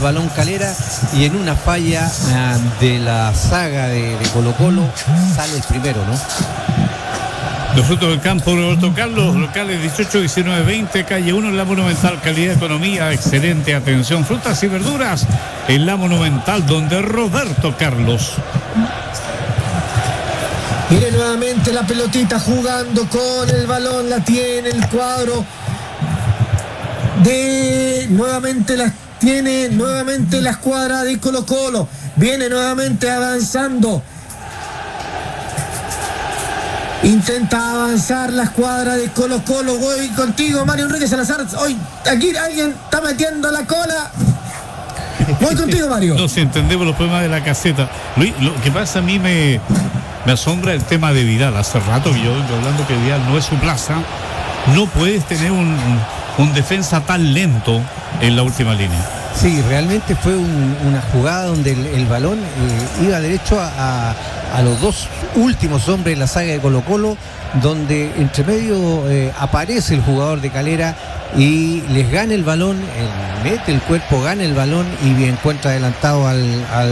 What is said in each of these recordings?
balón Calera, y en una falla de la saga de Colo-Colo sale el primero, ¿no? Los frutos del campo, Roberto Carlos, locales 18, 19, 20, calle 1 en la Monumental, calidad, economía, excelente atención, frutas y verduras en la Monumental, donde Roberto Carlos. Mire nuevamente la pelotita jugando con el balón, la tiene el cuadro de nuevamente la escuadra de Colo-Colo, viene nuevamente avanzando. Intenta avanzar la escuadra de Colo-Colo. Voy contigo, Mario Enrique Salazar. Hoy aquí alguien está metiendo la cola. Voy contigo, Mario. No, si entendemos los problemas de la caseta. Luis, lo que pasa a mí me asombra el tema de Vidal. Hace rato que yo vengo hablando que Vidal no es su plaza. No puedes tener un defensa tan lento en la última línea. Sí, realmente fue una jugada donde el balón iba derecho a los dos últimos hombres de la saga de Colo-Colo, donde entre medio aparece el jugador de Calera y les gana el balón, mete el cuerpo, gana el balón y encuentra adelantado al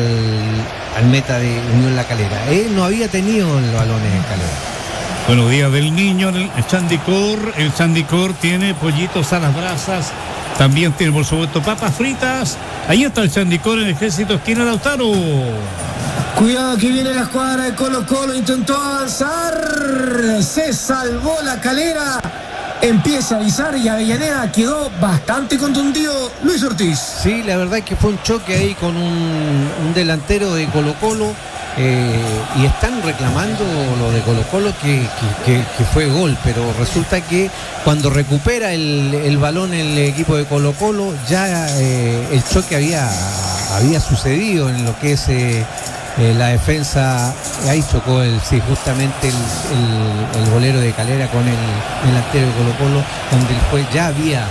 meta de Unión La Calera. Él no había tenido el balón en Calera. Buenos días del niño, el Chandicor. El Chandicor tiene pollitos a las brasas. También tiene, por supuesto, papas fritas. Ahí está el Chandicor en Ejército, esquina Lautaro. Cuidado que viene la escuadra de Colo-Colo, intentó avanzar, se salvó la Calera, empieza a avisar y Avellaneda quedó bastante contundido. Luis Ortiz. Sí, la verdad es que fue un choque ahí con un delantero de Colo-Colo. Y están reclamando lo de Colo-Colo que fue gol, pero resulta que cuando recupera el balón el equipo de Colo-Colo ya el choque había sucedido en lo que es la defensa. Ahí chocó justamente el golero de Calera con el delantero de Colo-Colo, donde el juez ya había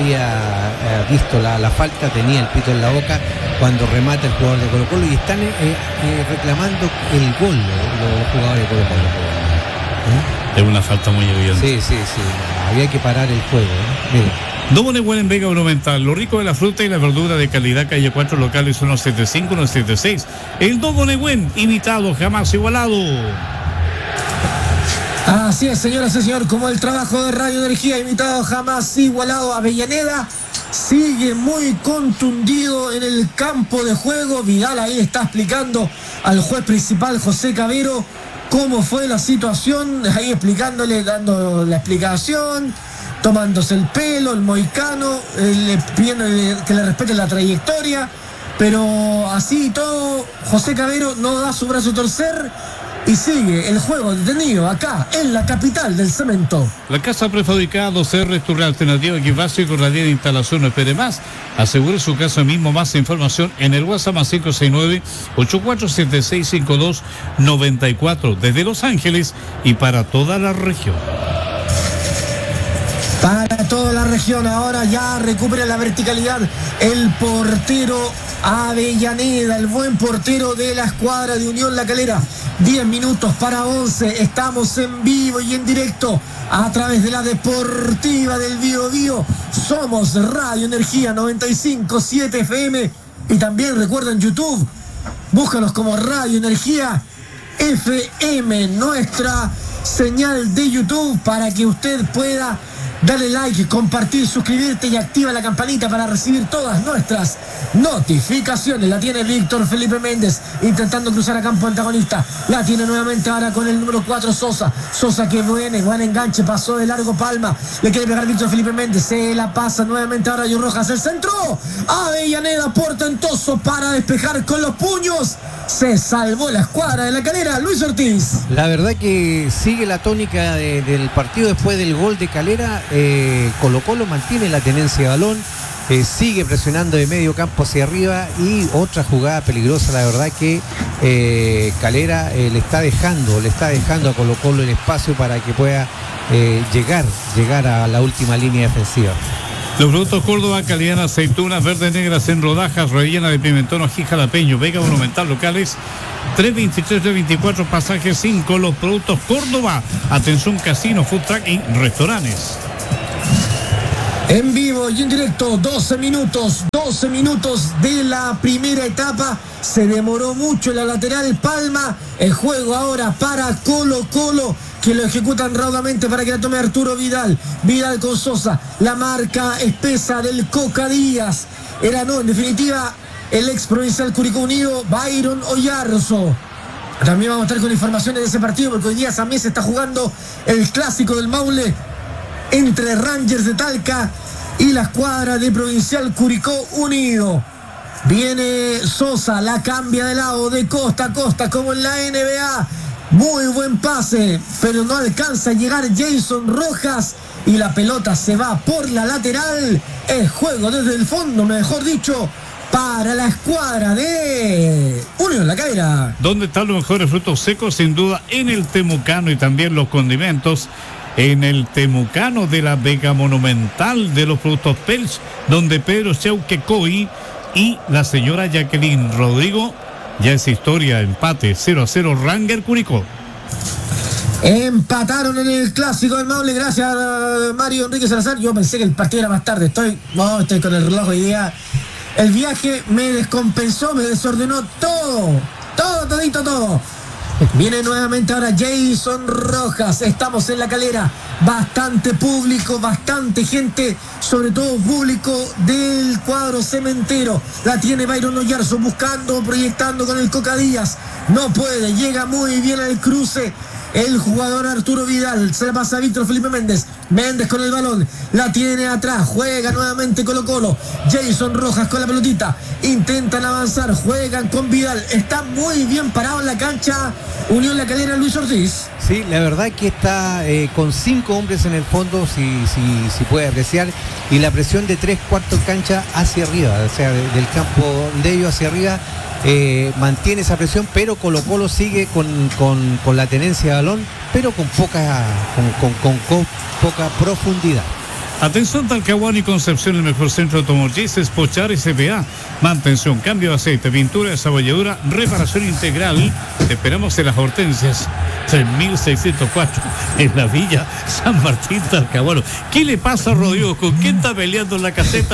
visto la falta, tenía el pito en la boca cuando remata el jugador de Colo-Colo, y están reclamando el gol los jugadores de Colo-Colo. Es una falta muy evidente. Sí, había que parar el juego, Mire. Domo Negüen en Vega Monumental, lo rico de la fruta y la verdura de calidad, calle 4, locales 175, 176. El Domo Negüen, imitado, jamás igualado. Así es, señoras y señores, como el trabajo de Radio Energía, imitado, jamás igualado. Avellaneda sigue muy contundido en el campo de juego. Vidal ahí está explicando al juez principal, José Cabero, cómo fue la situación, ahí explicándole, dando la explicación, tomándose el pelo, el moicano, pidiendo que le respete la trayectoria, pero así y todo, José Cabero no da su brazo a torcer y sigue el juego detenido acá en la capital del cemento. La casa prefabricada 2R es tu alternativa de equipaje con radie de instalación. No espere más, asegure su casa mismo. Más información en el WhatsApp más 569-84765294 desde Los Ángeles y para toda la región. Para toda la región, ahora ya recupera la verticalidad el portero Avellaneda, el buen portero de la escuadra de Unión La Calera. 10 minutos para 11, estamos en vivo y en directo a través de la Deportiva del Biobío. Somos Radio Energía 95.7 FM y también recuerda en YouTube, búscanos como Radio Energía FM, nuestra señal de YouTube, para que usted pueda darle like, compartir, suscribirte y activa la campanita para recibir todas nuestras notificaciones. La tiene Víctor Felipe Méndez intentando cruzar a campo antagonista. La tiene nuevamente ahora con el número 4 Sosa. Sosa que buen enganche, pasó de largo Palma. Le quiere pegar Víctor Felipe Méndez. Se la pasa nuevamente ahora Yu Rojas. El centro. Avellaneda portentoso para despejar con los puños. Se salvó la escuadra de La Calera. Luis Ortiz. La verdad que sigue la tónica del partido después del gol de Calera. Colo-Colo mantiene la tenencia de balón, sigue presionando de medio campo hacia arriba, y otra jugada peligrosa, la verdad que Calera le está dejando a Colo-Colo el espacio para que pueda llegar a la última línea defensiva. Los productos Córdoba, calidad en aceitunas verdes negras en rodajas, rellena de pimentón, ají jalapeño, Vega Monumental, locales 323-324, pasaje 5. Los productos Córdoba, atención, casino, food truck y restaurantes. En vivo y en directo, 12 minutos 12 minutos de la primera etapa. Se demoró mucho en la lateral Palma. El juego ahora para Colo-Colo, que lo ejecutan raudamente para que la tome Arturo Vidal. Vidal con Sosa. La marca espesa del Coca Díaz. En definitiva, el ex Provincial Curicó Unido, Byron Oyarzo. También vamos a estar con informaciones de ese partido, porque hoy día también se está jugando el clásico del Maule entre Rangers de Talca y la escuadra de Provincial Curicó Unido. Viene Sosa, la cambia de lado de costa a costa como en la NBA. Muy buen pase, pero no alcanza a llegar Jason Rojas y la pelota se va por la lateral. Es juego desde el fondo, mejor dicho, para la escuadra de Unión La Calera. ¿Dónde están los mejores frutos secos? Sin duda en el Temucano, y también los condimentos en el Temucano de la Vega Monumental de los productos Pels, donde Pedro Cheuquecoy y la señora Jacqueline Rodrigo. Ya es historia, empate 0-0 Ranger Curicó. Empataron en el clásico del Maule, gracias a Mario Enrique Salazar. Yo pensé que el partido era más tarde, estoy con el reloj hoy día. El viaje me descompensó, me desordenó todo. Viene nuevamente ahora Jason Rojas. Estamos en La Calera. Bastante público, bastante gente, sobre todo público del cuadro cementero. La tiene Byron Oyarzo buscando, proyectando con el Coca Díaz. No puede, llega muy bien al cruce el jugador Arturo Vidal. Se la pasa a Víctor Felipe Méndez. Méndez con el balón, la tiene atrás, juega nuevamente Colo-Colo. Jason Rojas con la pelotita, intentan avanzar, juegan con Vidal. Está muy bien parado en la cancha Unión La Calera, Luis Ortiz. Sí, la verdad que está con 5 hombres en el fondo, si puede apreciar, y la presión de 3/4 cancha hacia arriba, o sea, del campo de ellos hacia arriba. Mantiene esa presión, pero Colo-Colo sigue con la tenencia de balón, pero con poca profundidad. Atención, Talcahuano y Concepción, el mejor centro automotriz, Pochar SPA. Mantención, cambio de aceite, pintura, desabolladura, reparación integral. Te esperamos en las Hortensias 3604 en la Villa San Martín, Talcahuano. ¿Qué le pasa a Rodrigo? ¿Con quién está peleando en la caseta?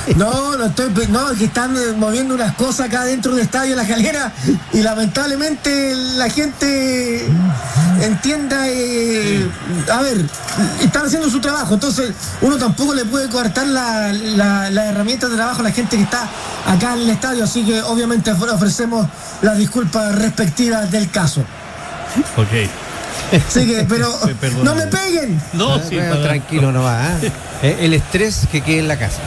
No, que están moviendo unas cosas acá dentro del estadio La Calera y lamentablemente la gente entienda, a ver, están haciendo su trabajo, entonces uno tampoco le puede coartar la herramienta de trabajo a la gente que está acá en el estadio, así que obviamente ofrecemos las disculpas respectivas del caso. Ok. Así que, pero no me peguen. No, sí, tranquilo nomás, el estrés que quede en la casa.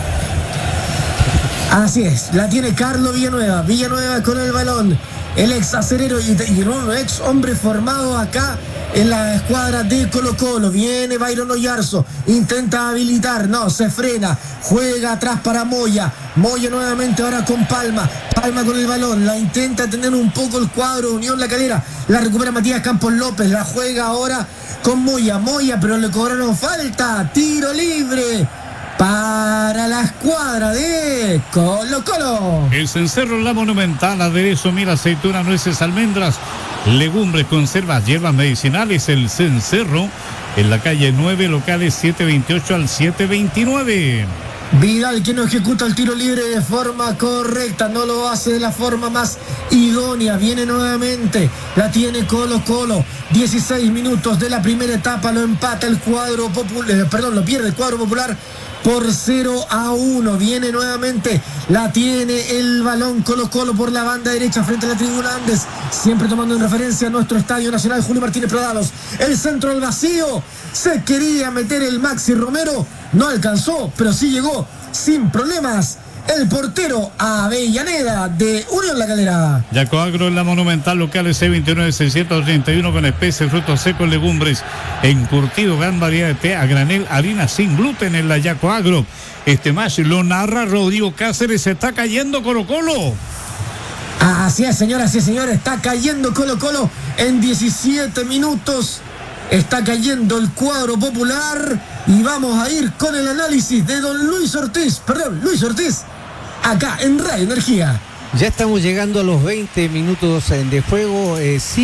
Así es, la tiene Carlos Villanueva con el balón, el ex acerero y un ex hombre formado acá en la escuadra de Colo-Colo. Viene Byron Oyarzo, intenta habilitar, no, se frena, juega atrás para Moya nuevamente ahora con Palma con el balón, la intenta tener un poco el cuadro Unión La Calera, la recupera Matías Campos López, la juega ahora con Moya, pero le cobraron falta, tiro libre para la escuadra de Colo-Colo. El cencerro La Monumental, aderezo, miel, aceituna, nueces, almendras, legumbres, conservas, hierbas medicinales. El cencerro en la calle 9, locales 728 al 729. Vidal, que no ejecuta el tiro libre de forma correcta, no lo hace de la forma más idónea. Viene nuevamente, la tiene Colo-Colo. 16 minutos de la primera etapa, lo empata el cuadro popular, lo pierde el cuadro popular por 0-1. Viene nuevamente, la tiene el balón Colo-Colo por la banda derecha frente a la tribuna Andes, siempre tomando en referencia a nuestro Estadio Nacional Julio Martínez Pradados. El centro al vacío, se quería meter el Maxi Romero, no alcanzó, pero sí llegó sin problemas el portero Avellaneda de Unión La Calera. Yacoagro en La Monumental, locales C29-631 con especies, frutos secos, legumbres, encurtido, gran variedad de té a granel, harina sin gluten en la Yacoagro. Este match lo narra Rodrigo Cáceres. Se está cayendo Colo-Colo. Así es, señoras y señores, está cayendo Colo-Colo en 17 minutos. Está cayendo el cuadro popular y vamos a ir con el análisis de don Luis Ortiz, acá en Radio Energía. Ya estamos llegando a los 20 minutos de juego.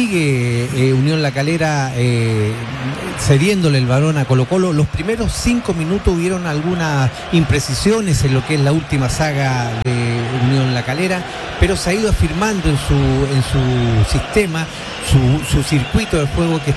Sigue Unión La Calera cediéndole el balón a Colo-Colo. Los primeros 5 minutos hubieron algunas imprecisiones en lo que es la última saga de Unión La Calera, pero se ha ido afirmando en su sistema, su circuito de juego que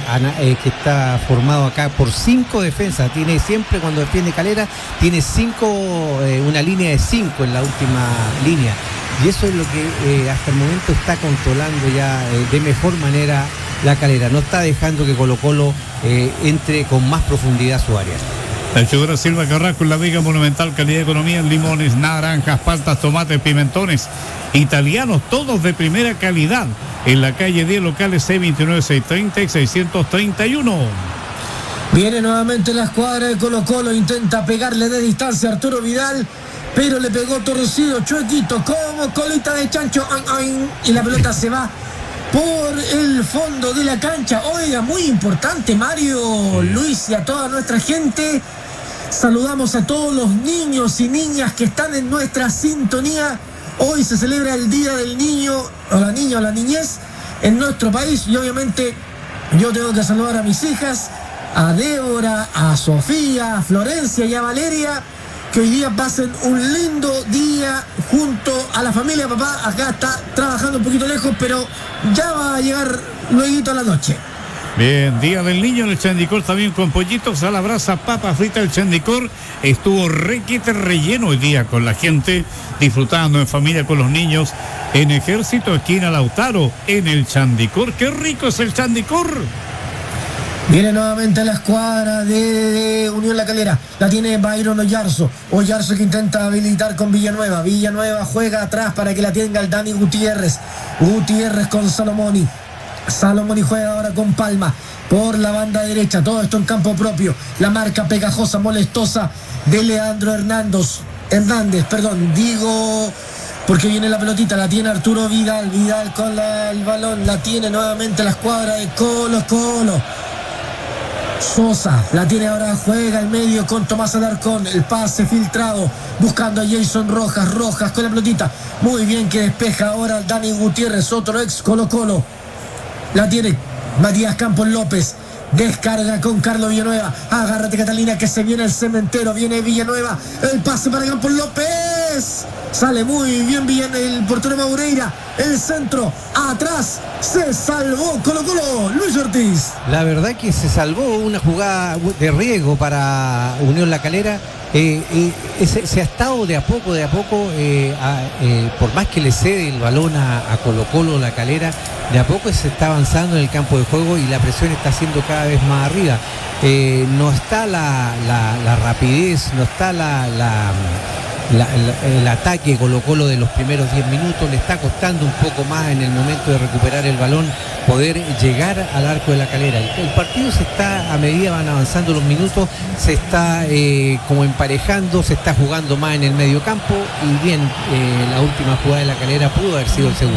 está formado acá por 5 defensas. Tiene siempre, cuando defiende Calera, tiene 5, una línea de 5 en la última línea. Y eso es lo que hasta el momento está controlando ya de mejor manera La Calera. No está dejando que Colo-Colo entre con más profundidad a su área. La Chudora Silva Carrasco en la Vega Monumental, calidad de economía en limones, naranjas, paltas, tomates, pimentones, italianos, todos de primera calidad. En la calle 10, locales C29, 630 y 631. Viene nuevamente la escuadra de Colo-Colo, intenta pegarle de distancia a Arturo Vidal, pero le pegó torcido, chuequito, como colita de chancho, y la pelota se va por el fondo de la cancha. Oiga, muy importante, Mario, Luis, y a toda nuestra gente. Saludamos a todos los niños y niñas que están en nuestra sintonía. Hoy se celebra el Día del Niño, o la niña o la niñez, en nuestro país, y obviamente yo tengo que saludar a mis hijas, a Débora, a Sofía, a Florencia y a Valeria, que hoy día pasen un lindo día junto a la familia. Papá acá está trabajando un poquito lejos, pero ya va a llegar luego a la noche. Bien, Día del Niño en el Chandicor, también con pollitos a la brasa, papa frita. El Chandicor estuvo requete relleno hoy día con la gente, disfrutando en familia con los niños en Ejército, esquina Lautaro, en el Chandicor. ¡Qué rico es el Chandicor! Viene nuevamente la escuadra de Unión La Calera. La tiene Byron Oyarzo. Oyarzo que intenta habilitar con Villanueva. Villanueva juega atrás para que la tenga el Dani Gutiérrez. Gutiérrez con Salomoni. Salomoni juega ahora con Palma por la banda derecha. Todo esto en campo propio. La marca pegajosa, molestosa de Leandro Hernández. Digo, porque viene la pelotita. La tiene Arturo Vidal. Vidal con el balón. La tiene nuevamente la escuadra de Colo-Colo. Sosa la tiene ahora, juega al medio con Tomás Alarcón, el pase filtrado, buscando a Jason Rojas con la pelotita, muy bien que despeja ahora Dani Gutiérrez, otro ex Colo-Colo. La tiene Matías Campos López, descarga con Carlos Villanueva, agárrate Catalina que se viene el cementero, viene Villanueva, el pase para Campos López, sale muy bien el portero Maureira, el centro, atrás, se salvó Colo-Colo, Luis Ortiz. La verdad que se salvó una jugada de riesgo para Unión La Calera. Se ha estado de a poco, por más que le cede el balón a Colo-Colo La Calera, de a poco se está avanzando en el campo de juego y la presión está siendo cada vez más arriba. No está la rapidez, no está el ataque Colo-Colo de los primeros 10 minutos. Le está costando un poco más en el momento de recuperar el balón poder llegar al arco de La Calera. El partido se está, a medida van avanzando los minutos, se está como emparejando, se está jugando más en el medio campo, y bien, la última jugada de La Calera pudo haber sido el segundo.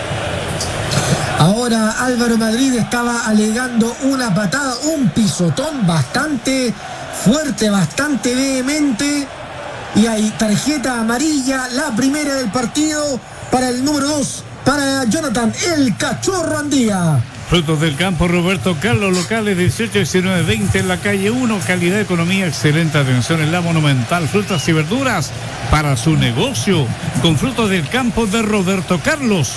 Ahora Álvaro Madrid estaba alegando una patada, un pisotón bastante fuerte, bastante vehemente, y hay tarjeta amarilla, la primera del partido para el número 2, para Jonathan el Cachorro Andía. Frutos del campo Roberto Carlos, locales 18, 19, 20 en la calle 1, calidad de economía, excelente atención en la Monumental, frutas y verduras para su negocio, con frutos del campo de Roberto Carlos.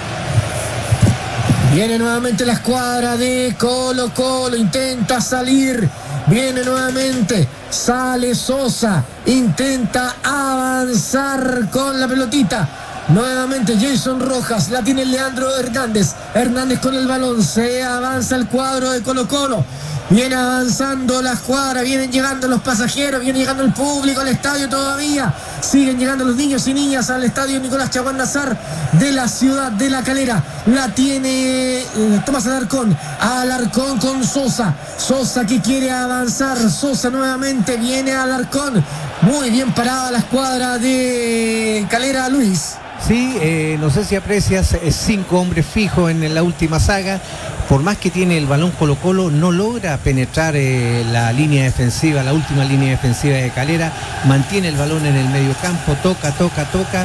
Viene nuevamente la escuadra de Colo-Colo, intenta salir, viene nuevamente, sale Sosa, intenta avanzar con la pelotita. Nuevamente Jason Rojas, la tiene Leandro Hernández con el balón, se avanza el cuadro de Colo-Colo, viene avanzando la escuadra, vienen llegando los pasajeros, viene llegando el público al estadio todavía, siguen llegando los niños y niñas al estadio Nicolás Chaguán Nazar de la ciudad de La Calera. La tiene Tomás Alarcón con Sosa que quiere avanzar, Sosa nuevamente, viene Alarcón, muy bien parada la escuadra de Calera, Luis. Sí, no sé si aprecias, 5 hombres fijos en la última saga. Por más que tiene el balón Colo-Colo, no logra penetrar la línea defensiva, la última línea defensiva de Calera. Mantiene el balón en el medio campo, toca,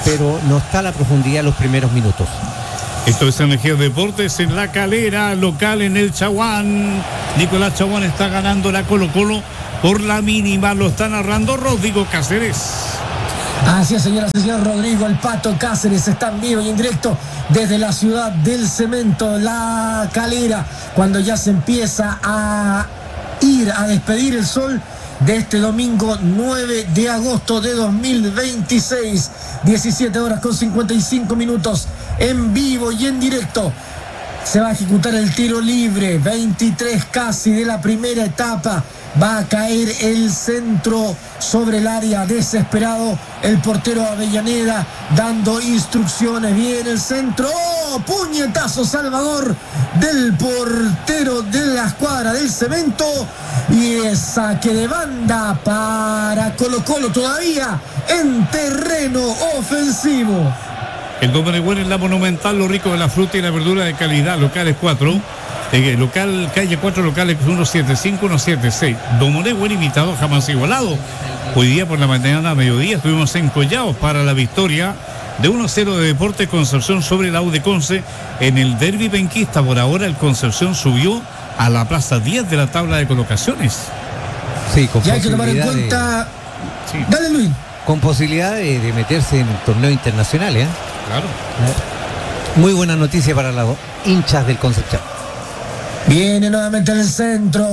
pero no está a la profundidad en los primeros minutos. Esto es Energía Deportes en La Calera, local en el Chaguán. Nicolás Chaguán está ganando la Colo-Colo por la mínima. Lo está narrando Rodrigo Cáceres. Así es, señoras y señores, Rodrigo El Pato Cáceres está en vivo y en directo desde la ciudad del cemento, La Calera, cuando ya se empieza a ir a despedir el sol de este domingo 9 de agosto de 2026, 17 horas con 55 minutos, en vivo y en directo. Se va a ejecutar el tiro libre, 23 casi de la primera etapa. Va a caer el centro sobre el área, desesperado el portero Avellaneda dando instrucciones. Viene el centro, ¡oh! Puñetazo salvador del portero de la escuadra del cemento, y es saque de banda para Colo-Colo todavía en terreno ofensivo. El Domenech Bueno en la Monumental, lo rico de la fruta y la verdura de calidad, locales 4. Local calle 4, locales 175, 176. Domenech Bueno imitado, jamás igualado. Hoy día por la mañana a mediodía estuvimos en Collao para la victoria de 1-0 de Deportes Concepción sobre el Aude Conce en el derbi penquista. Por ahora el Concepción subió a la plaza 10 de la tabla de colocaciones. Sí, con ya hay que tomar en cuenta. Sí. Dale, Luis. Con posibilidad de meterse en torneos internacionales, ¿eh? Claro. Muy buena noticia para los hinchas del Concepción. Viene nuevamente en el centro.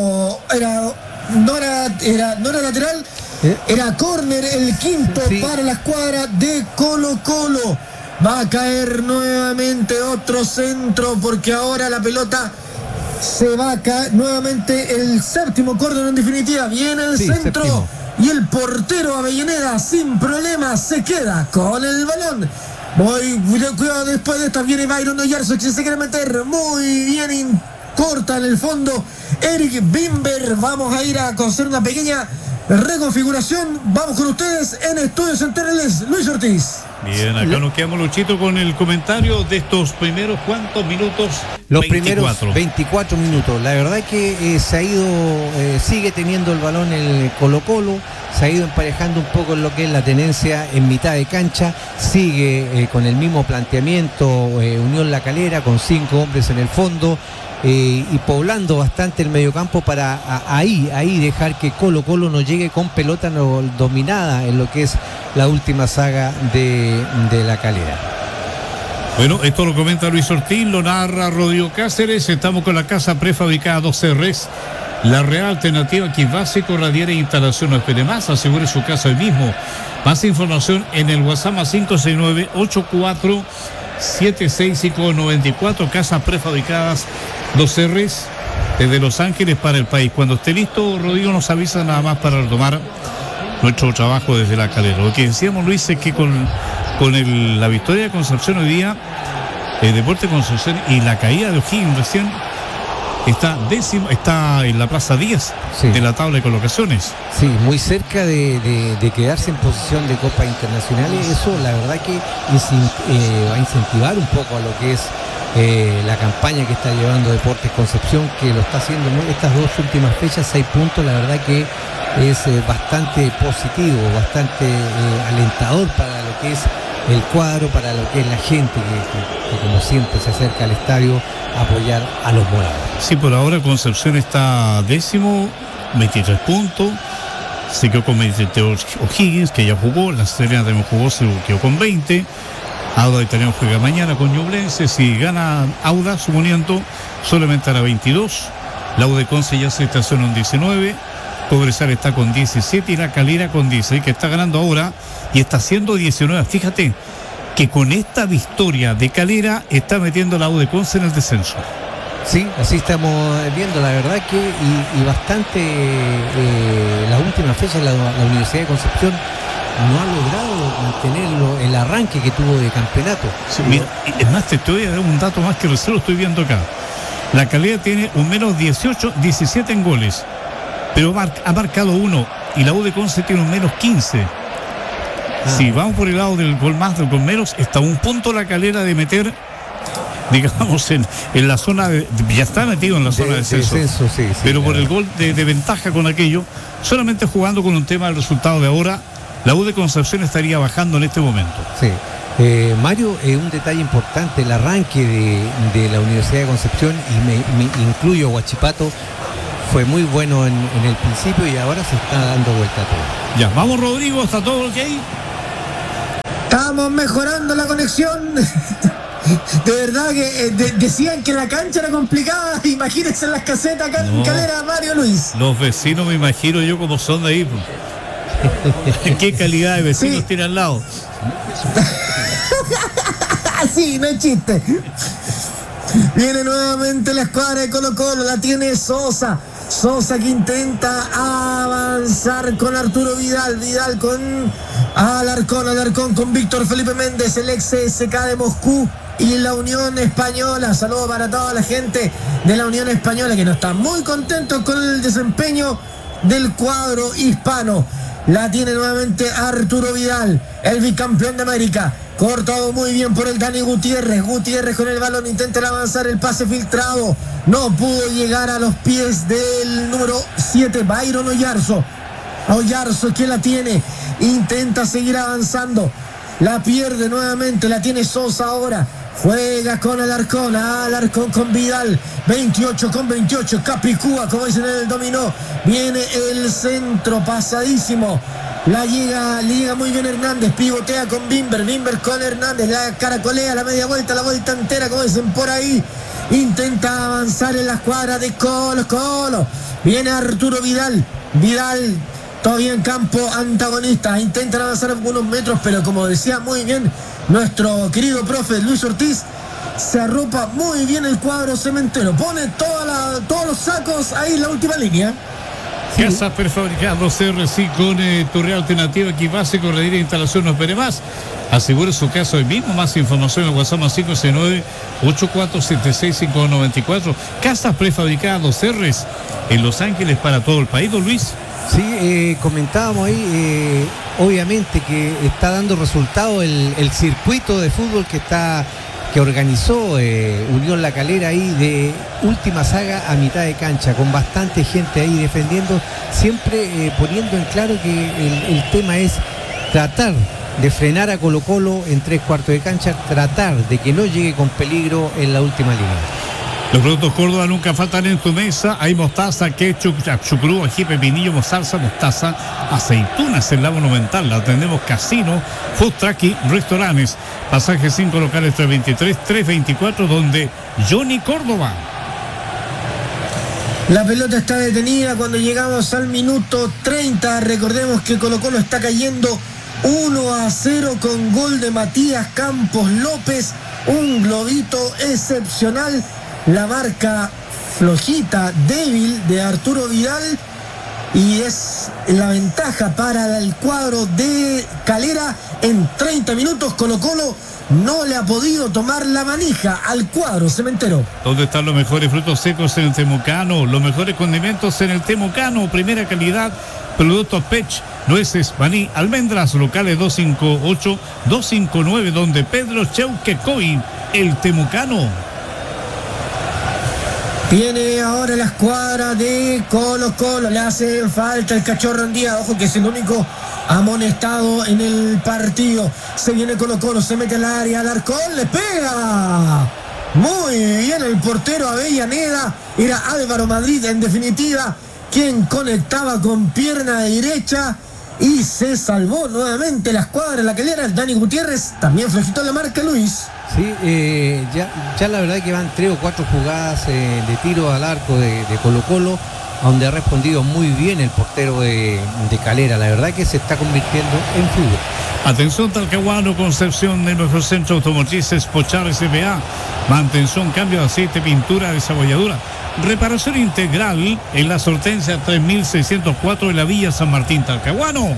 No era lateral, era córner, el quinto para la escuadra de Colo-Colo. Va a caer nuevamente otro centro, porque ahora la pelota se va a caer nuevamente. El séptimo córner en definitiva. Viene el centro. Séptimo. Y el portero Avellaneda sin problemas se queda con el balón. Cuidado, después de esta viene Byron Oyarzo, que se quiere meter muy bien, corta en el fondo Eric Bimber. Vamos a ir a hacer una pequeña reconfiguración. Vamos con ustedes en Estudios Centrales, Luis Ortiz. Bien, acá nos quedamos, Luchito, con el comentario de estos primeros cuántos minutos. Los 24. Primeros 24 minutos. La verdad es que se ha ido, sigue teniendo el balón el Colo-Colo, se ha ido emparejando un poco en lo que es la tenencia en mitad de cancha, sigue con el mismo planteamiento Unión La Calera, con 5 hombres en el fondo, y poblando bastante el mediocampo para ahí dejar que Colo-Colo no llegue con pelota no dominada en lo que es la última saga de La Calera. Bueno, esto lo comenta Luis Ortiz, lo narra Rodrigo Cáceres. Estamos con la casa prefabricada 2Rs, la real alternativa que es básico, radiera e instalación. No espere más, asegure su casa hoy mismo. Más información en el WhatsApp más 569-84-76594. Casas prefabricadas 2Rs desde Los Ángeles para el país. Cuando esté listo, Rodrigo nos avisa nada más para retomar nuestro trabajo desde La Calera. Lo que decíamos, Luis, es que con la victoria de Concepción hoy día, el Deportes Concepción y la caída de O'Higgins recién está en la plaza 10 de la tabla de colocaciones. Sí, muy cerca de quedarse en posición de Copas Internacionales. Eso la verdad que va a incentivar un poco a lo que es la campaña que está llevando Deportes Concepción, que lo está haciendo en estas 2 últimas fechas, 6 puntos. La verdad que es bastante positivo, bastante alentador para lo que es el cuadro, para lo que es la gente que como siempre se acerca al estadio a apoyar a los morados. Sí, por ahora Concepción está 10º, 23 puntos. Se quedó con 23 O'Higgins, que ya jugó. La Serena también jugó, se quedó con 20. Auda Italiano juega mañana con Ñublense. Si gana Auda, suponiendo, solamente hará 22. La U de Conce ya se estaciona en 19. Cobresal está con 17 y La Calera con 16, que está ganando ahora y está haciendo 19. Fíjate que con esta victoria de Calera está metiendo la U de Conce en el descenso. Sí, así estamos viendo, la verdad que y bastante las últimas fechas la Universidad de Concepción no ha logrado mantenerlo el arranque que tuvo de campeonato. Sí, mira, es más, te voy a dar un dato más que recién lo estoy viendo acá. La Calera tiene un menos 17 en goles, pero ha marcado 1 y la U de Conce tiene un menos 15. Si vamos por el lado del gol más, del gol menos, está un punto La Calera de meter, digamos, en la zona ya está metido en la zona de descenso. Sí, pero por el gol de ventaja con aquello, solamente jugando con un tema del resultado de ahora, la U de Concepción estaría bajando en este momento. Sí. Mario, un detalle importante, el arranque de la Universidad de Concepción, y me incluyo Huachipato, fue muy bueno en el principio y ahora se está dando vuelta todo. Ya, vamos Rodrigo, ¿está todo ok? Estamos mejorando la conexión. De verdad que decían que la cancha era complicada. Imagínense las casetas acá en Calera, Mario Luis. Los vecinos me imagino yo como son de ahí. ¿Qué calidad de vecinos tiene al lado? Sí, no es chiste. Viene nuevamente la escuadra de Colo-Colo, la tiene Sosa. Sosa que intenta avanzar con Arturo Vidal. Vidal con Alarcón con Víctor Felipe Méndez, el ex CSKA de Moscú y la Unión Española. Saludos para toda la gente de la Unión Española que no está muy contentos con el desempeño del cuadro hispano. La tiene nuevamente Arturo Vidal, el bicampeón de América. Cortado muy bien por el Dani Gutiérrez. Gutiérrez con el balón intenta avanzar, el pase filtrado. No pudo llegar a los pies del número 7, Byron Oyarzo. Oyarzo que la tiene, intenta seguir avanzando. La pierde nuevamente, la tiene Sosa ahora. Juega con Alarcón con Vidal, 28 con 28, Capicúa, como dicen en el dominó. Viene el centro, pasadísimo. Le llega muy bien Hernández, pivotea con Bimber con Hernández, la caracolea, la media vuelta, la vuelta entera, como dicen por ahí. Intenta avanzar en la escuadra de Colo-Colo. Viene Arturo Vidal todavía en campo antagonista, intentan avanzar algunos metros, pero como decía muy bien nuestro querido profe Luis Ortiz, se arropa muy bien el cuadro cementero, pone todos los sacos ahí en la última línea. Casas Prefabricados CRC con tu real alternativa, equipaje, corredera e instalación. No espere más. Asegure su casa hoy mismo. Más información en WhatsApp más 569-8476-594. Casas Prefabricados CRC en Los Ángeles para todo el país, don Luis. Sí, comentábamos ahí, obviamente que está dando resultado el circuito de fútbol que organizó Unión La Calera ahí de última saga a mitad de cancha, con bastante gente ahí defendiendo, siempre poniendo en claro que el tema es tratar de frenar a Colo-Colo en 3/4 de cancha, tratar de que no llegue con peligro en la última línea. Los productos Córdoba nunca faltan en tu mesa. Hay mostaza, ketchup, chucrú, ají, pepinillo, mostaza, aceitunas en la Monumental. La atendemos casino, food truck y restaurantes. Pasaje 5 locales 323-324, donde Johnny Córdoba. La pelota está detenida cuando llegamos al minuto 30. Recordemos que Colo-Colo está cayendo 1-0 con gol de Matías Campos López. Un globito excepcional. La marca flojita, débil de Arturo Vidal, y es la ventaja para el cuadro de Calera. En 30 minutos Colo-Colo no le ha podido tomar la manija al cuadro cementero. ¿Dónde están los mejores frutos secos en el Temucano? Los mejores condimentos en el Temucano, primera calidad, productos Pech, nueces, maní, almendras, locales 258-259, donde Pedro Cheuquecoy, el Temucano. Viene ahora la escuadra de Colo-Colo, le hace falta el Cachorro Andía, ojo que es el único amonestado en el partido. Se viene Colo-Colo, se mete al área, Alarcón le pega. Muy bien el portero Avellaneda, era Álvaro Madrid en definitiva quien conectaba con pierna derecha y se salvó nuevamente la escuadra, la calera. El Dani Gutiérrez también flojito la marca, Luis. Sí, ya la verdad que van 3 o 4 jugadas de tiro al arco de Colo-Colo, donde ha respondido muy bien el portero de Calera. La verdad que se está convirtiendo en fútbol. Atención Talcahuano, Concepción, el mejor centro automotrices Pochar S.p.A. Mantención, cambio de aceite, pintura, desabolladura, reparación integral en la Hortensia 3604 de la Villa San Martín, Talcahuano.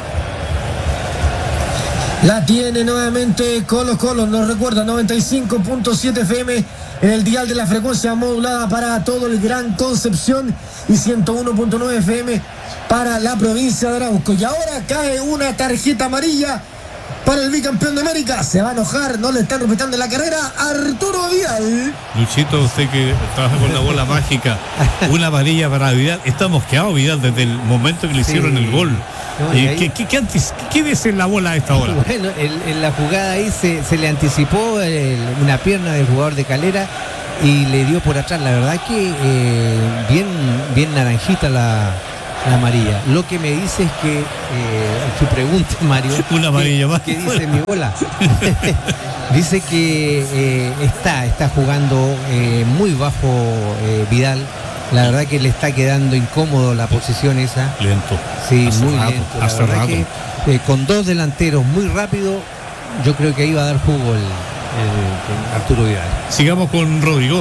La tiene nuevamente Colo-Colo, nos recuerda 95.7 FM en el dial de la frecuencia modulada para todo el Gran Concepción y 101.9 FM para la provincia de Arauco. Y ahora cae una tarjeta amarilla para el bicampeón de América. Se va a enojar, no le están respetando la carrera. Arturo Vidal. Luchito, usted que trabaja con la bola mágica, una varilla para Vidal. Está mosqueado Vidal desde el momento que le hicieron el gol. No, ¿Qué ves en la bola a esta hora? Bueno, en la jugada ahí se le anticipó una pierna del jugador de Calera y le dio por atrás. La verdad que bien naranjita la amarilla. Lo que me dice es que su pregunta, Mario, una amarilla más. ¿qué dice mi bola? Dice que está jugando muy bajo Vidal. La verdad que le está quedando incómodo la posición esa. Lento. Sí, hace muy rato, lento. La hace verdad rato. que con dos delanteros muy rápido, yo creo que ahí va a dar jugo el Arturo Vidal. Sigamos con Rodrigo.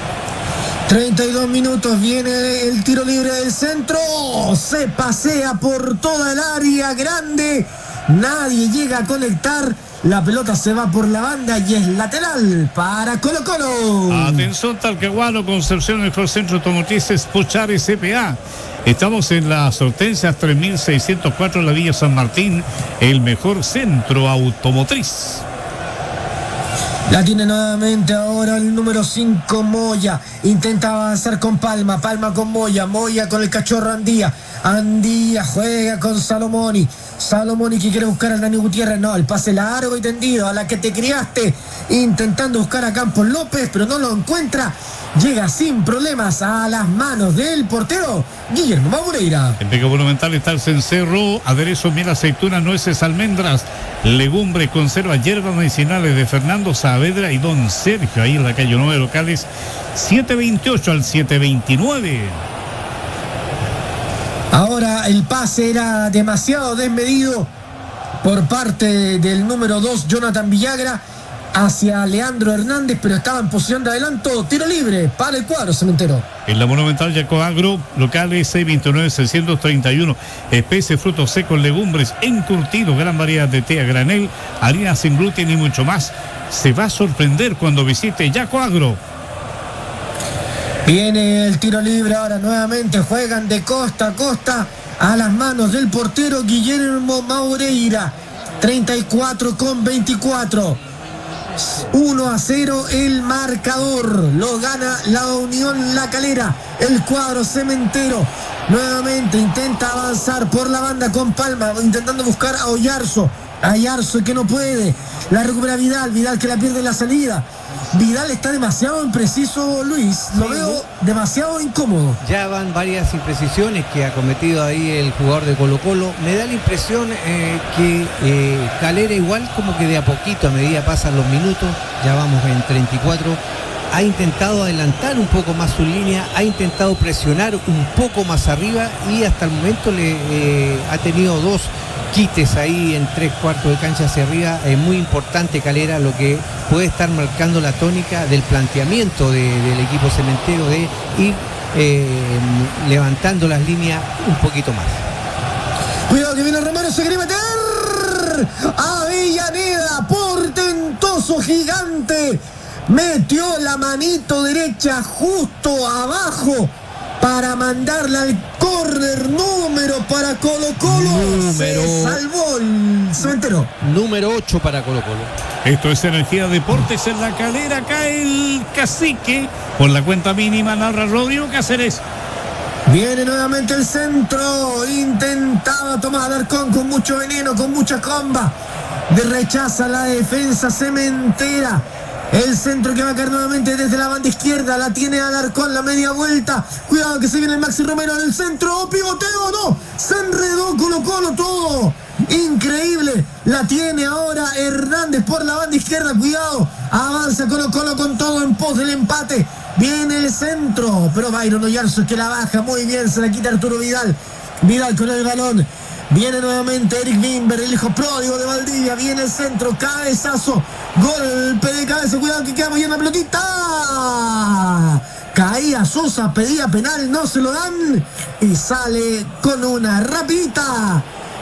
32 minutos, viene el tiro libre del centro, se pasea por toda el área grande, nadie llega a conectar, la pelota se va por la banda y es lateral para Colo Colo. Atención Talcahuano, Concepción, el mejor centro automotriz es Pochar S.P.A. Estamos en las Hortensias 3604 en la Villa San Martín, el mejor centro automotriz. La tiene nuevamente ahora el número 5, Moya. Intenta avanzar con Palma. Palma con Moya. Moya con el cachorro Andía. Andía juega con Salomoni. Salomoni que quiere buscar a Dani Gutiérrez. No, el pase largo y tendido a la que te criaste. Intentando buscar a Campos López, pero no lo encuentra. Llega sin problemas a las manos del portero Guillermo Madureira. En Vega Monumental está el cencerro, aderezo, miel, aceitunas, nueces, almendras, legumbres, conserva, hierbas medicinales de Fernando Saavedra y Don Sergio, ahí en la calle 9, locales 728 al 729. Ahora el pase era demasiado desmedido por parte del número 2, Jonathan Villagra, hacia Leandro Hernández, pero estaba en posición de adelanto. Tiro libre para el cuadro cementero. En la Monumental Yaco Agro, locales 629-631, especies, frutos secos, legumbres, encurtidos, gran variedad de té a granel, harina sin gluten y mucho más. Se va a sorprender cuando visite Yaco Agro. Viene el tiro libre ahora nuevamente, juegan de costa a costa a las manos del portero Guillermo Madureira. 34-24. 1-0 el marcador, lo gana la Unión La Calera, el cuadro cementero. Nuevamente intenta avanzar por la banda con Palma, intentando buscar a Oyarzo que no puede, la recupera Vidal que la pierde en la salida. Vidal está demasiado impreciso, Luis, lo veo demasiado incómodo. Ya van varias imprecisiones que ha cometido ahí el jugador de Colo Colo. Me da la impresión que Calera igual como que de a poquito, a medida pasan los minutos, ya vamos en 34, ha intentado adelantar un poco más su línea, ha intentado presionar un poco más arriba y hasta el momento ha tenido dos quites ahí en 3/4 de cancha hacia arriba. Es muy importante Calera, lo que puede estar marcando la tónica del planteamiento del equipo cementero, de ir levantando las líneas un poquito más. Cuidado que viene Romero, se quiere meter. Avellaneda, portentoso gigante, metió la manito derecha justo abajo para mandarla al córner, número para Colo Colo. Se salvó el cementero. Número 8 para Colo Colo. Esto es Energía Deportes en La Calera. Cae el Cacique por la cuenta mínima, narra Rodrigo Cáceres. Viene nuevamente el centro, intentaba Tomás Alarcón con mucho veneno, con mucha comba, rechaza la defensa cementera. El centro que va a caer nuevamente desde la banda izquierda, la tiene Alarcón, la media vuelta. Cuidado que se viene el Maxi Romero del centro, pivoteo, no, se enredó Colo Colo todo. Increíble, la tiene ahora Hernández por la banda izquierda, cuidado, avanza Colo Colo con todo en pos del empate. Viene el centro, pero Byron Oyarzo que la baja muy bien, se la quita Arturo Vidal. Vidal con el balón. Viene nuevamente Eric Wimber, el hijo pródigo de Valdivia. Viene el centro, cabezazo, golpe de cabeza, cuidado que queda muy bien la pelotita. Caía Sosa, pedía penal, no se lo dan y sale con una rapidita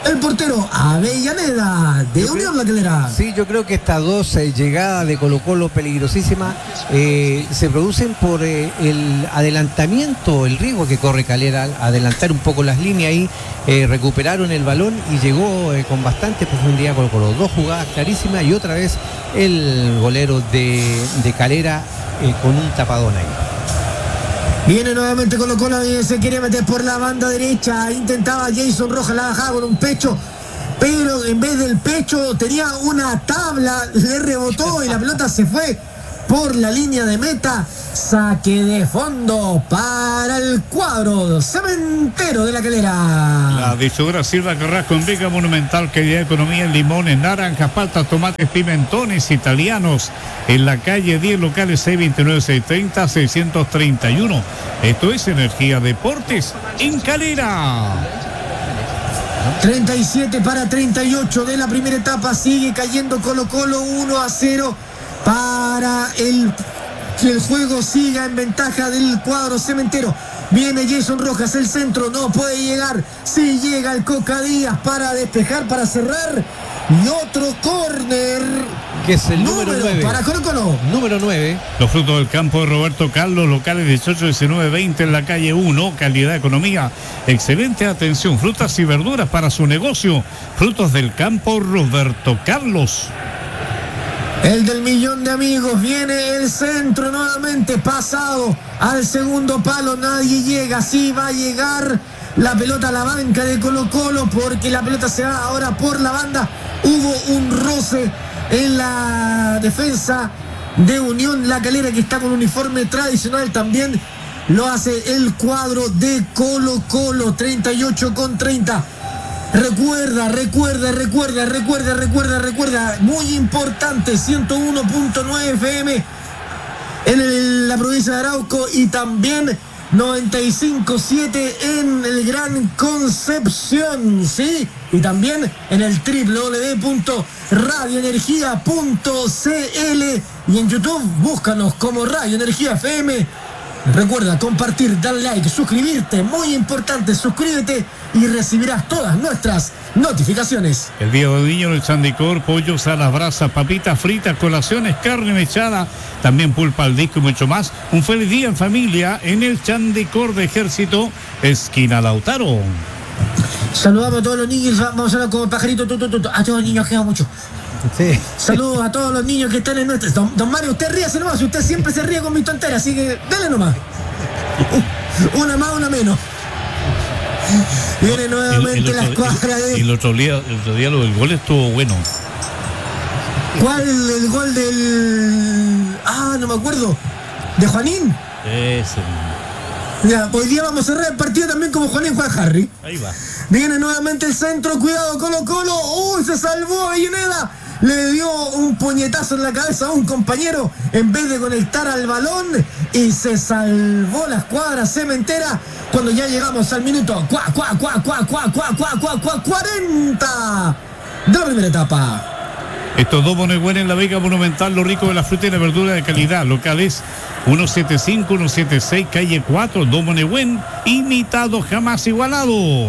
el portero Avellaneda de Unión La Calera. Sí, yo creo que estas dos llegadas de Colo-Colo peligrosísimas se producen por el adelantamiento, el riesgo que corre Calera al adelantar un poco las líneas ahí, recuperaron el balón y llegó con bastante profundidad Colo-Colo. Dos jugadas clarísimas y otra vez el golero de Calera con un tapadón ahí. Viene nuevamente Colo-Colo y se quiere meter por la banda derecha. Intentaba Jason Rojas, la bajaba con un pecho, pero en vez del pecho tenía una tabla, le rebotó y la pelota se fue por la línea de meta. Saque de fondo para el cuadro cementero de La Calera. La distribuidora Silva Carrasco en Vega Monumental, calidad de economía en limones, naranjas, paltas, tomates, pimentones italianos. En la calle 10, locales 629, 630, 631. Esto es Energía Deportes en Calera. 37 para 38 de la primera etapa. Sigue cayendo Colo-Colo 1-0 para que el juego siga en ventaja del cuadro cementero. Viene Jason Rojas, el centro no puede llegar. Sí llega el Coca Díaz para despejar, para cerrar. Y otro córner. Que es el número 9. Para Colo-Colo. Número 9. Los frutos del campo de Roberto Carlos, locales 18, 19, 20 en la calle 1. Calidad de economía, excelente atención. Frutas y verduras para su negocio. Frutos del campo Roberto Carlos. El del millón de amigos, viene el centro nuevamente, pasado al segundo palo, nadie llega, sí va a llegar la pelota a la banca de Colo-Colo porque la pelota se va ahora por la banda. Hubo un roce en la defensa de Unión La Calera, que está con uniforme tradicional, también lo hace el cuadro de Colo-Colo. 38-30. Recuerda, muy importante, 101.9 FM en la provincia de Arauco y también 95.7 en el Gran Concepción, ¿sí? Y también en el www.radioenergia.cl y en YouTube búscanos como Radio Energía FM. Recuerda compartir, dar like, suscribirte, muy importante, suscríbete y recibirás todas nuestras notificaciones. El día de niño en el Chandicor, pollos a las brasas, papitas fritas, colaciones, carne mechada, también pulpa al disco y mucho más. Un feliz día en familia en el Chandicor de Ejército, esquina Lautaro. Saludamos a todos los niños, vamos a hablar como pajarito, a todos los niños, queda mucho. Sí. Saludos a todos los niños que están en nuestra. Don Mario, usted ríase nomás, usted siempre se ríe con mi tontera, así que dale nomás. Una más, una menos. Viene nuevamente la escuadra de. El otro día lo del gol estuvo bueno. ¿Cuál? El gol del. No me acuerdo. ¿De Juanín? Ese. Ya, hoy día vamos a cerrar el partido también como Juanín Juan Harry. Ahí va. Viene nuevamente el centro, cuidado Colo-Colo. ¡Uy! Se salvó Avellaneda. Le dio un puñetazo en la cabeza a un compañero en vez de conectar al balón y se salvó la escuadra cementera cuando ya llegamos al minuto 40 de la primera etapa. Estos dos Bonegüen en la Vega Monumental, lo rico de la fruta y la verdura de calidad. Locales 175, 176, calle 4, dos Bonegüen, imitado jamás igualado.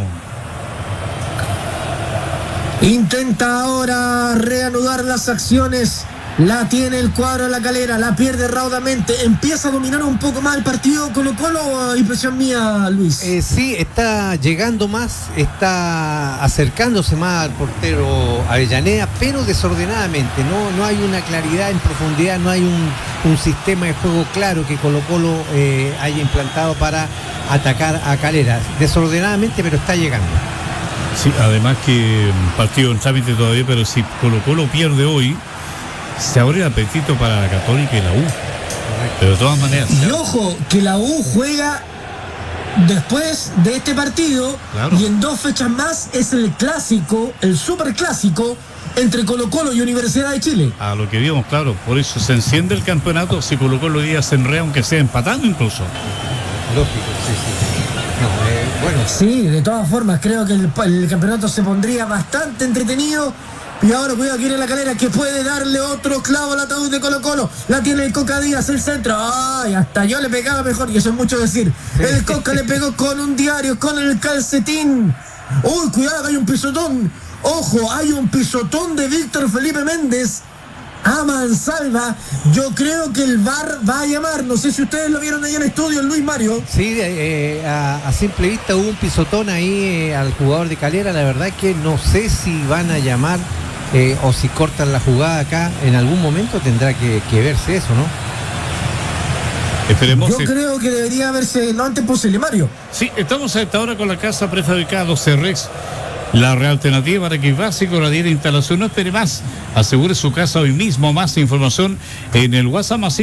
Intenta ahora reanudar las acciones. La tiene el cuadro de La Calera, la pierde raudamente. Empieza a dominar un poco más el partido Colo-Colo, impresión mía, Luis. Sí, está llegando más, está acercándose más al portero Avellaneda, pero desordenadamente. No hay una claridad en profundidad, no hay un sistema de juego claro que Colo-Colo haya implantado para atacar a Calera. Desordenadamente, pero está llegando. Sí, además que partido en trámite todavía, pero si Colo-Colo pierde hoy, se abre el apetito para la Católica y la U. Pero de todas maneras. Y ojo, que la U juega después de este partido, claro. Y en 2 fechas más es el clásico, el superclásico entre Colo-Colo y Universidad de Chile. A lo que vimos, claro, por eso se enciende el campeonato si Colo-Colo hoy día se enrea, aunque sea empatando incluso. Lógico, sí. Bueno. Sí, de todas formas, creo que el campeonato se pondría bastante entretenido. Y ahora cuidado que viene La Calera, que puede darle otro clavo al ataúd de Colo-Colo. La tiene el Coca Díaz, el centro. ¡Ay! Hasta yo le pegaba mejor, y eso es mucho decir. El Coca le pegó con un diario, con el calcetín. Uy, cuidado, hay un pisotón. Ojo, hay un pisotón de Víctor Felipe Méndez a mansalva. Yo creo que el VAR va a llamar. No sé si ustedes lo vieron ahí en el estudio, Luis Mario. Sí, a simple vista hubo un pisotón ahí al jugador de Calera. La verdad que no sé si van a llamar o si cortan la jugada acá. En algún momento tendrá que verse eso, ¿no? Esperemos. Yo creo que debería verse lo antes posible, Mario. Sí, estamos a esta hora con la casa prefabricada Cerrex. La realternativa para que básico, la de instalación. No espere más. Asegure su casa hoy mismo. Más información en el WhatsApp más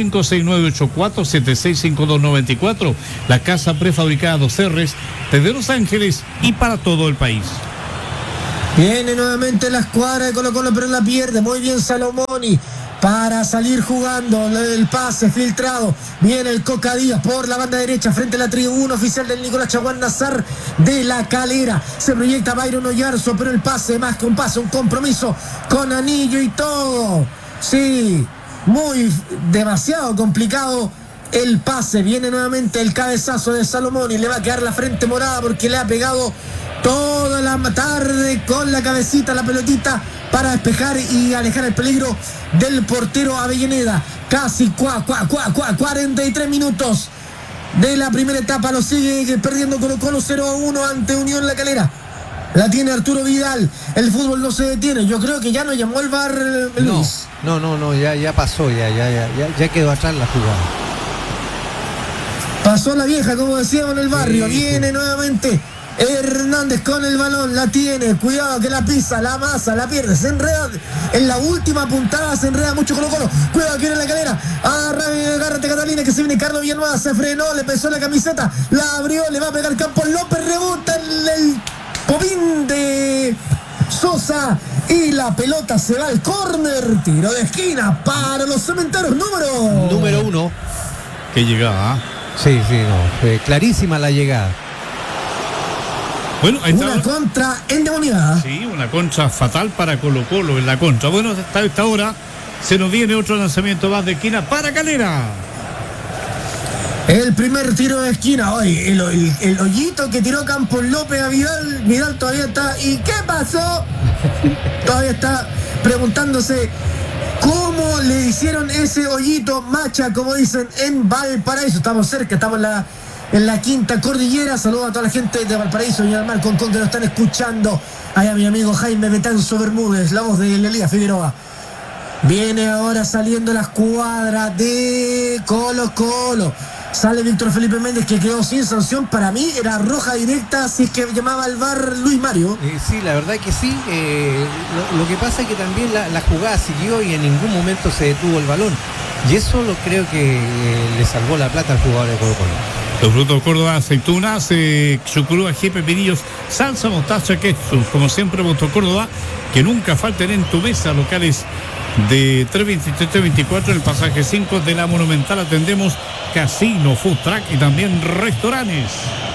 56984765294. La casa prefabricada Cerrex desde Los Ángeles y para todo el país. Viene nuevamente la escuadra de Colo-Colo, pero la pierde. Muy bien Salomoni para salir jugando. El pase filtrado. Viene el Coca Díaz por la banda derecha frente a la tribuna oficial del Nicolás Chaguán Nazar de la Calera. Se proyecta Byron Oyarzo, pero el pase, más que un pase, un compromiso con anillo y todo. Sí, demasiado complicado el pase. Viene nuevamente el cabezazo de Salomoni. Le va a quedar la frente morada porque le ha pegado toda la tarde con la cabecita, la pelotita, para despejar y alejar el peligro del portero Avellaneda. Casi 43 minutos de la primera etapa. Lo sigue perdiendo Colo-Colo 0-1 ante Unión La Calera. La tiene Arturo Vidal. El fútbol no se detiene. Yo creo que ya no llamó el VAR, Luis. No, ya pasó, ya quedó atrás la jugada. Pasó la vieja, como decíamos en el barrio. Viene nuevamente Hernández con el balón, la tiene, cuidado que la pisa, la masa, la pierde, se enreda, en la última puntada se enreda mucho Colo-Colo, cuidado que viene La Calera, agárrate Catalina, que se viene Carlos Villanueva, se frenó, le pesó la camiseta, la abrió, le va a pegar Campos López, rebota el popín de Sosa y la pelota se va al córner, tiro de esquina para los cementeros, número 1. Qué llegada. Sí, fue clarísima la llegada. Bueno, ahí está una contra endemoniada. Sí, una contra fatal para Colo-Colo en la contra. Bueno, hasta esta hora se nos viene otro lanzamiento más de esquina para Calera. El primer tiro de esquina hoy, el hoyito que tiró Campos López a Vidal todavía está. ¿Y qué pasó? Todavía está preguntándose cómo le hicieron ese hoyito macha, como dicen, en Valparaíso. Estamos cerca, estamos en la quinta cordillera. Saludos a toda la gente de Valparaíso y al Marco que lo están escuchando. Allá mi amigo Jaime Betanzo Bermúdez, la voz de Elías Figueroa. Viene ahora saliendo la escuadra de Colo-Colo. Sale Víctor Felipe Méndez, que quedó sin sanción. Para mí era roja directa, si es que llamaba al VAR Luis Mario. Sí, la verdad que sí. Lo que pasa es que también la jugada siguió y en ningún momento se detuvo el balón. Y eso lo creo que le salvó la plata al jugador de Colo-Colo. Los frutos Córdoba, aceitunas, chucurú, ají, pepinillos, salsa, mostaza, ketchup. Como siempre, Frutos Córdoba, que nunca falten en tu mesa. Locales de 323-324 en el pasaje 5 de la Monumental. Atendemos casino, food truck y también restaurantes.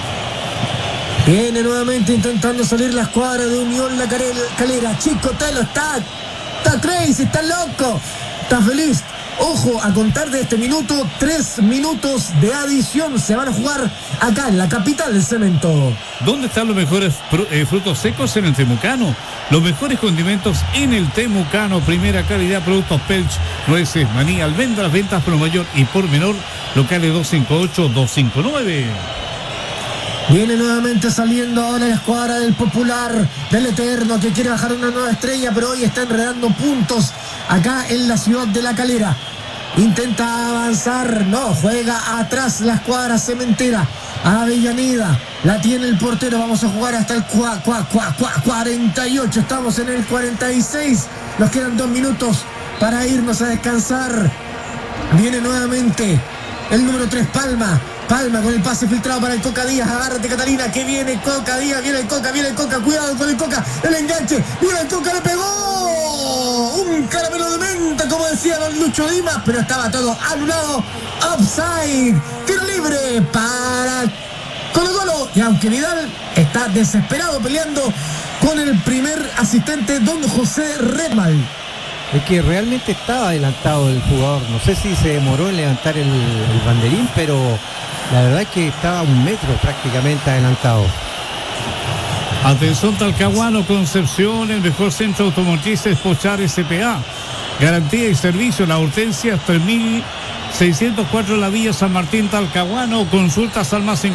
Viene nuevamente intentando salir la escuadra de Unión La Calera. Chico Telo está crazy, está loco, está feliz. Ojo, a contar de este minuto, 3 minutos de adición se van a jugar acá en la capital del cemento. ¿Dónde están los mejores frutos secos? En el Temucano. Los mejores condimentos en el Temucano. Primera calidad, productos Pelch, nueces, maní, almendras, ventas por mayor y por menor. Locales 258-259. Viene nuevamente saliendo ahora la escuadra del Popular, del Eterno, que quiere bajar una nueva estrella, pero hoy está enredando puntos acá en la ciudad de La Calera. Intenta avanzar, no, juega atrás la escuadra cementera. Avellaneda, la tiene el portero, vamos a jugar hasta el 48, estamos en el 46, nos quedan 2 minutos para irnos a descansar. Viene nuevamente el número 3, Palma con el pase filtrado para el Coca Díaz, agárrate Catalina, que viene Coca Díaz, viene el Coca, cuidado con el Coca, el enganche, viene el Coca, le pegó un caramelo de menta, como decía don Lucho Dimas, pero estaba todo anulado, offside, tiro libre para Colo-Colo, y aunque Vidal está desesperado peleando con el primer asistente, don José Redmal. Es que realmente estaba adelantado el jugador. No sé si se demoró en levantar el banderín, pero la verdad es que estaba a 1 metro prácticamente adelantado. Atención Talcahuano, Concepción, el mejor centro automotriz es Pochar S.p.A. Garantía y servicio, La Hortensia, 3604 La Villa San Martín, Talcahuano. Consultas al más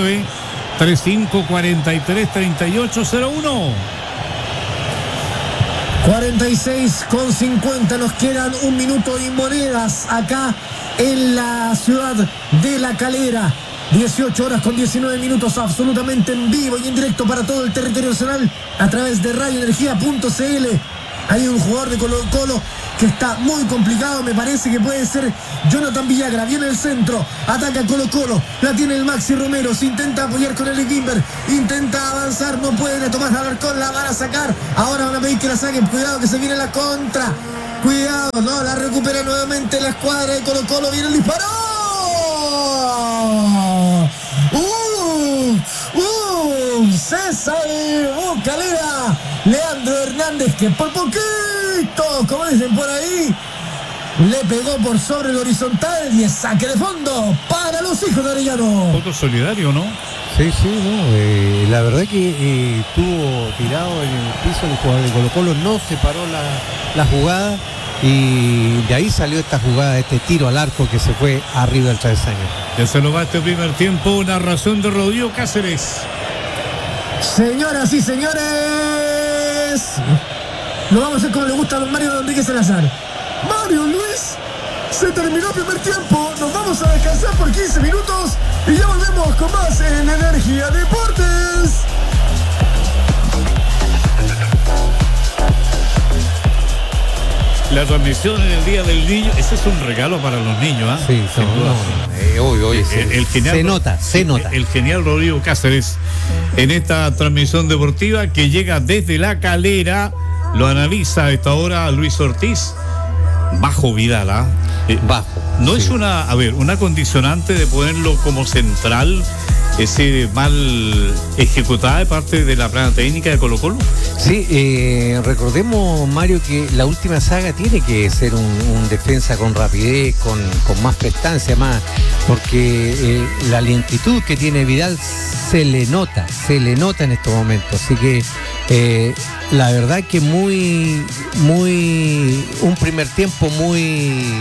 569-3543-3801. 46,50, nos quedan 1 minuto y monedas acá en la ciudad de La Calera. 18 horas con 19 minutos, absolutamente en vivo y en directo para todo el territorio nacional a través de radioenergia.cl. Hay un jugador de Colo-Colo que está muy complicado, me parece que puede ser Jonathan Villagra. Viene el centro, ataca Colo-Colo, la tiene el Maxi Romero, se intenta apoyar con el Kimber, intenta avanzar, no puede, Tomás Alarcón, la van a sacar, ahora van a pedir que la saquen, cuidado que se viene la contra, cuidado, no, la recupera nuevamente la escuadra de Colo-Colo, viene el disparo. César Calera, Leandro Hernández, que por poquito, como dicen por ahí, le pegó por sobre el horizontal y es saque de fondo para los hijos de Arellano. Poco solidario, ¿no? Sí, no, la verdad que estuvo tirado en el piso el jugador de Colo-Colo, no se paró la jugada y de ahí salió esta jugada, este tiro al arco que se fue arriba del travesaño. Ya se lo va este primer tiempo, narración de Rodrigo Cáceres. Señoras y señores, lo vamos a hacer como le gusta a don Mario Enrique Salazar. Mario Luis, se terminó el primer tiempo, nos vamos a descansar por 15 minutos y ya volvemos con más en Energía Deportes. La transmisión en el Día del Niño, ese es un regalo para los niños, ¿ah? Sí, obvio, se nota. El genial Rodrigo Cáceres en esta transmisión deportiva que llega desde La Calera, lo analiza a esta hora Luis Ortiz. Bajo Vidal, ¿ah? Bajo. No sí. Es una condicionante de ponerlo como central, ese mal ejecutada de parte de la plana técnica de Colo-Colo. Sí, recordemos, Mario, que la última saga tiene que ser un defensa con rapidez, con más prestancia, más, porque la lentitud que tiene Vidal se le nota en estos momentos. Así que la verdad que un primer tiempo muy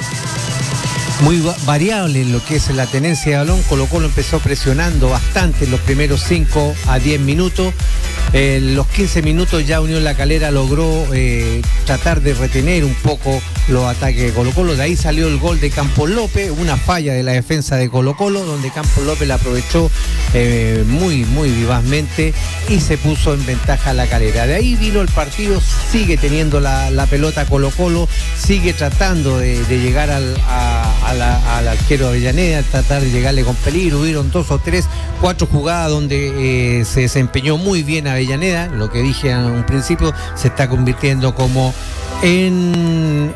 variable en lo que es la tenencia de balón. Colo-Colo empezó presionando bastante en los primeros 5 a 10 minutos. En los 15 minutos ya Unión La Calera logró tratar de retener un poco los ataques de Colo-Colo. De ahí salió el gol de Campos López, una falla de la defensa de Colo-Colo, donde Campos López la aprovechó muy vivazmente y se puso en ventaja La Calera. De ahí vino el partido, sigue teniendo la pelota Colo-Colo, sigue tratando de llegar al arquero Avellaneda, tratar de llegarle con peligro. Hubieron 2 o 3, 4 jugadas donde se desempeñó muy bien Avellaneda. Lo que dije en un principio, se está convirtiendo como en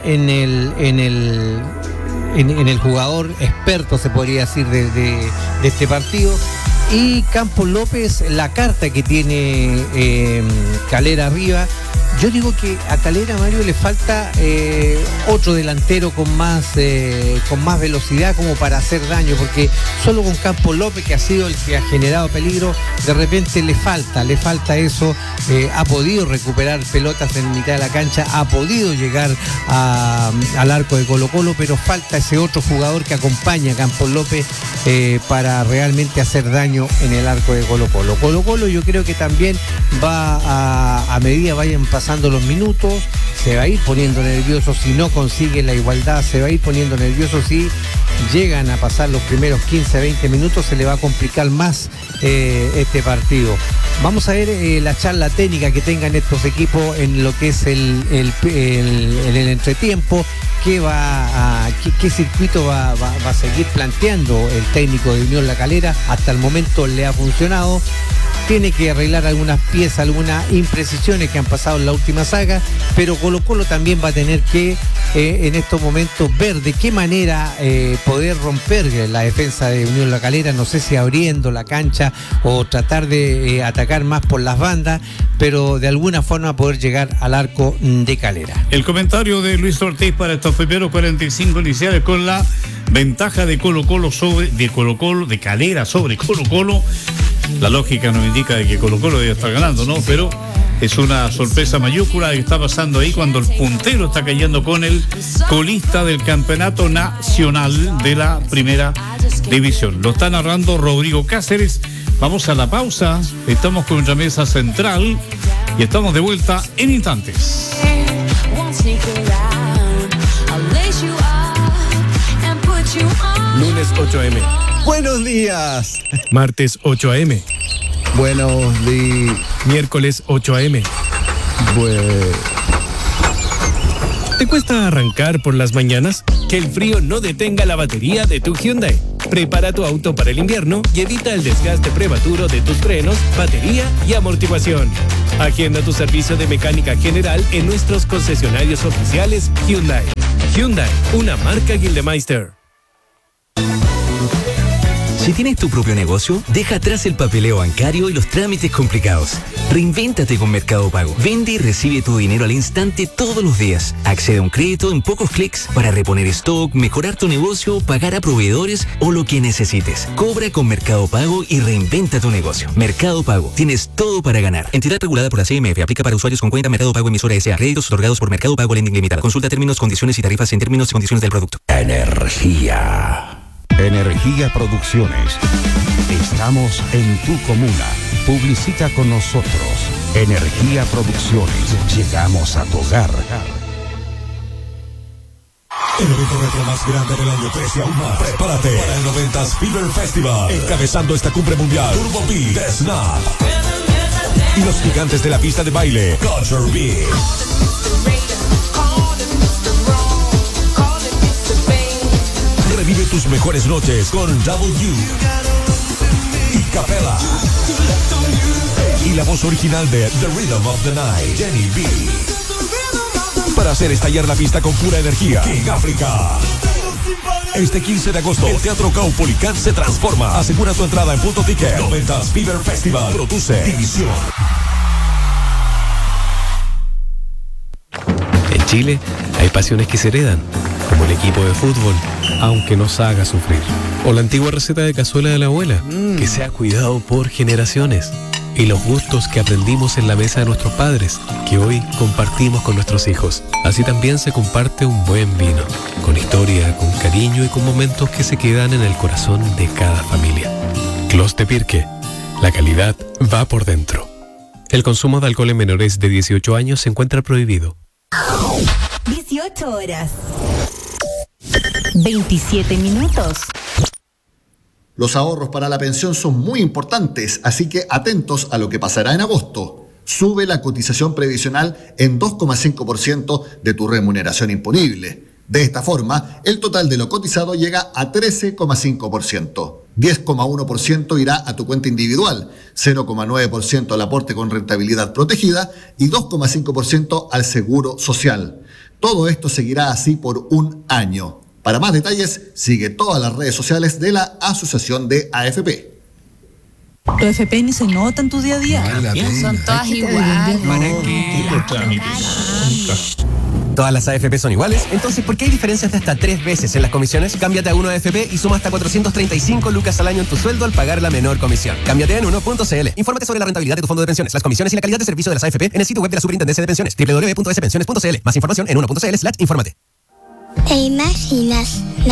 el jugador experto, se podría decir, de este partido. Y Campos López, la carta que tiene Calera arriba. Yo digo que a Calera, Mario, le falta otro delantero con más velocidad como para hacer daño, porque solo con Campos López, que ha sido el que ha generado peligro, de repente le falta eso. Ha podido recuperar pelotas en mitad de la cancha, ha podido llegar al arco de Colo-Colo, pero falta ese otro jugador que acompaña a Campos López para realmente hacer daño en el arco de Colo-Colo. Colo-Colo yo creo que también va a medida vayan pasando los minutos, se va a ir poniendo nervioso si no consigue la igualdad, se va a ir poniendo nervioso si llegan a pasar los primeros 15-20 minutos, se le va a complicar más este partido. Vamos a ver la charla técnica que tengan estos equipos en lo que es el entretiempo, qué circuito va a seguir planteando el técnico de Unión La Calera. Hasta el momento le ha funcionado. Tiene que arreglar algunas piezas, algunas imprecisiones que han pasado en la última saga, pero Colo-Colo también va a tener que en estos momentos ver de qué manera poder romper la defensa de Unión La Calera. No sé si abriendo la cancha o tratar de atacar más por las bandas, pero de alguna forma poder llegar al arco de Calera. El comentario de Luis Ortiz para estos primeros 45 iniciales con la ventaja de Colo-Colo de Calera sobre Colo-Colo. La lógica nos indica de que Colo-Colo debe estar ganando, ¿no? Pero es una sorpresa mayúscula que está pasando ahí cuando el puntero está cayendo con el colista del campeonato nacional de la primera división. Lo está narrando Rodrigo Cáceres. Vamos a la pausa. Estamos con nuestra mesa central y estamos de vuelta en instantes. Lunes 8 a.m. Buenos días. Martes 8 a.m. Buenos días. Miércoles 8 a.m. ¿Te cuesta arrancar por las mañanas? Que el frío no detenga la batería de tu Hyundai. Prepara tu auto para el invierno y evita el desgaste prematuro de tus frenos, batería y amortiguación. Agenda tu servicio de mecánica general en nuestros concesionarios oficiales Hyundai. Hyundai, una marca Gildemeister. Si tienes tu propio negocio, deja atrás el papeleo bancario y los trámites complicados. Reinvéntate con Mercado Pago. Vende y recibe tu dinero al instante todos los días. Accede a un crédito en pocos clics para reponer stock, mejorar tu negocio, pagar a proveedores o lo que necesites. Cobra con Mercado Pago y reinventa tu negocio. Mercado Pago. Tienes todo para ganar. Entidad regulada por la CMF. Aplica para usuarios con cuenta Mercado Pago emisora S.A. Créditos otorgados por Mercado Pago Lending Limitada. Consulta términos, condiciones y tarifas en términos y condiciones del producto. Energía Producciones. Estamos en tu comuna. Publicita con nosotros. Energía Producciones. Llegamos a tu hogar. El evento retro más grande del año 13 aún más. Prepárate para el 90s Fever Festival. Encabezando esta cumbre mundial, Turbo Beat, The Snap. Y los gigantes de la pista de baile, Culture Beat. Revive tus mejores noches con W y Capella. Y la voz original de The Rhythm of the Night, Jenny B. Para hacer estallar la pista con pura energía, King Africa. Este 15 de agosto, el Teatro Caupolicán se transforma. Asegura tu entrada en Punto Ticket. 90s Fever Festival. Produce División. En Chile hay pasiones que se heredan, como el equipo de fútbol, aunque nos haga sufrir. O la antigua receta de cazuela de la abuela, que se ha cuidado por generaciones. Y los gustos que aprendimos en la mesa de nuestros padres, que hoy compartimos con nuestros hijos. Así también se comparte un buen vino, con historia, con cariño y con momentos que se quedan en el corazón de cada familia. Clos de Pirque, la calidad va por dentro. El consumo de alcohol en menores de 18 años se encuentra prohibido. 18 horas. 27 minutos. Los ahorros para la pensión son muy importantes, así que atentos a lo que pasará en agosto. Sube la cotización previsional en 2,5% de tu remuneración imponible. De esta forma, el total de lo cotizado llega a 13,5%. 10,1% irá a tu cuenta individual, 0,9% al aporte con rentabilidad protegida y 2,5% al seguro social. Todo esto seguirá así por un año. Para más detalles, sigue todas las redes sociales de la Asociación de AFP. Tu FP ni se nota en tu día a día. Son todas iguales. ¿Todas las AFP son iguales? Entonces, ¿por qué hay diferencias de hasta 3 veces en las comisiones? Cámbiate a 1 AFP y suma hasta 435 lucas al año en tu sueldo al pagar la menor comisión. Cámbiate en 1.cl. Infórmate sobre la rentabilidad de tu fondo de pensiones, las comisiones y la calidad de servicio de las AFP en el sitio web de la Superintendencia de Pensiones, www.spensiones.cl. Más información en 1.cl/infórmate. ¿Te imaginas